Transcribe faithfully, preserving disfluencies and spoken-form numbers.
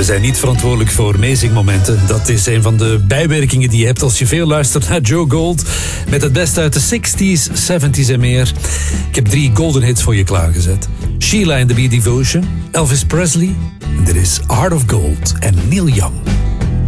We zijn niet verantwoordelijk voor meezingmomenten. Dat is een van de bijwerkingen die je hebt als je veel luistert naar Joe Gold. Met het beste uit de zestig's, zeventig's en meer. Ik heb drie golden hits voor je klaargezet. Sheila and the Bee Devotion, Elvis Presley. En dit is Heart of Gold en Neil Young.